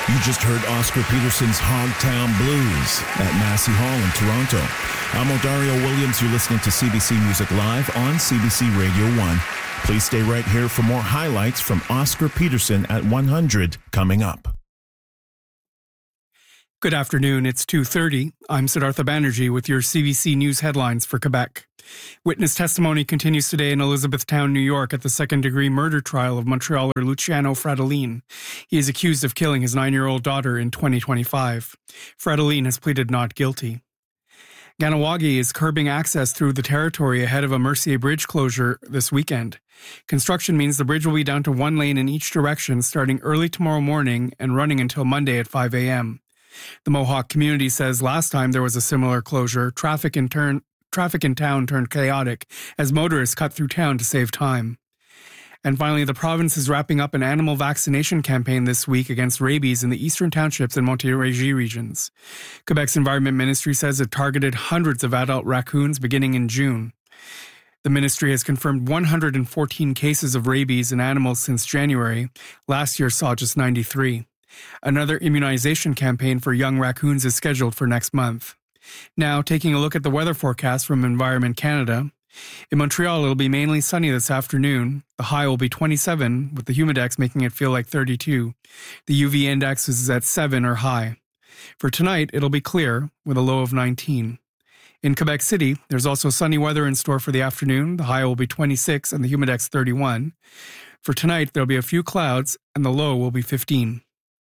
You just heard Oscar Peterson's Hogtown Blues at Massey Hall in Toronto. I'm Odario Williams. You're listening to CBC Music Live on CBC Radio 1. Please stay right here for more highlights from Oscar Peterson at 100 coming up. Good afternoon. It's 2:30. I'm Siddhartha Banerjee with your CBC News headlines for Quebec. Witness testimony continues today in Elizabethtown, New York at the second-degree murder trial of Montrealer Luciano Fratellin. He is accused of killing his 9-year-old daughter in 2025. Fratellin has pleaded not guilty. Kahnawake is curbing access through the territory ahead of a Mercier Bridge closure this weekend. Construction means the bridge will be down to one lane in each direction starting early tomorrow morning and running until Monday at 5 a.m. The Mohawk community says last time there was a similar closure, traffic in town turned chaotic as motorists cut through town to save time. And finally, the province is wrapping up an animal vaccination campaign this week against rabies in the eastern townships and Montérégie regions. Quebec's Environment Ministry says it targeted hundreds of adult raccoons beginning in June. The ministry has confirmed 114 cases of rabies in animals since January. Last year saw just 93. Another immunization campaign for young raccoons is scheduled for next month. Now, taking a look at the weather forecast from Environment Canada. In Montreal, it'll be mainly sunny this afternoon. The high will be 27, with the humidex making it feel like 32. The UV index is at 7 or high. For tonight, it'll be clear, with a low of 19. In Quebec City, there's also sunny weather in store for the afternoon. The high will be 26 and the humidex 31. For tonight, there'll be a few clouds, and the low will be 15.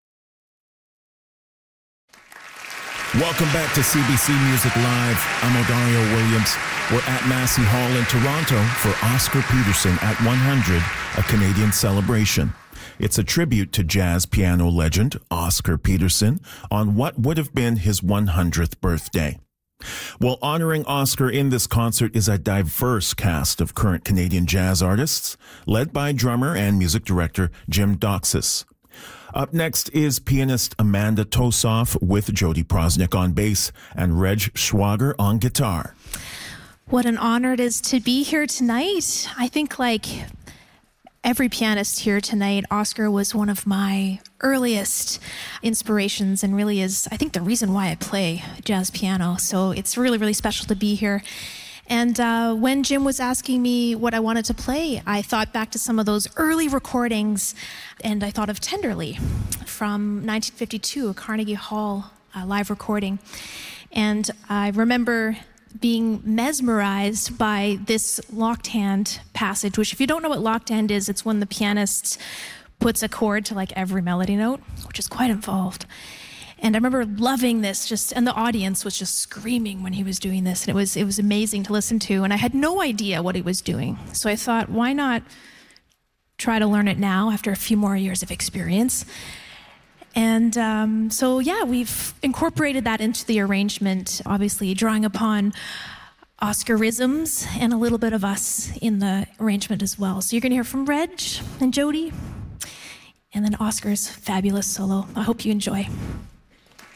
Welcome back to CBC Music Live. I'm Odario Williams. We're at Massey Hall in Toronto for Oscar Peterson at 100, a Canadian celebration. It's a tribute to jazz piano legend Oscar Peterson on what would have been his 100th birthday. Well, honoring Oscar in this concert is a diverse cast of current Canadian jazz artists, led by drummer and music director Jim Doxas. Up next is pianist Amanda Tosoff with Jody Prosnick on bass and Reg Schwager on guitar. What an honor it is to be here tonight. I think like every pianist here tonight, Oscar was one of my earliest inspirations and really is, I think, the reason why I play jazz piano. So it's really, really special to be here. And when Jim was asking me what I wanted to play, I thought back to some of those early recordings, and I thought of Tenderly from 1952, a Carnegie Hall live recording. And I remember being mesmerized by this locked hand passage, which if you don't know what locked hand is, it's when the pianist puts a chord to like every melody note, which is quite involved. And I remember loving this, and the audience was just screaming when he was doing this. And it was amazing to listen to. And I had no idea what he was doing. So I thought, why not try to learn it now after a few more years of experience? And we've incorporated that into the arrangement, obviously drawing upon Oscarisms and a little bit of us in the arrangement as well. So you're going to hear from Reg and Jody, and then Oscar's fabulous solo. I hope you enjoy.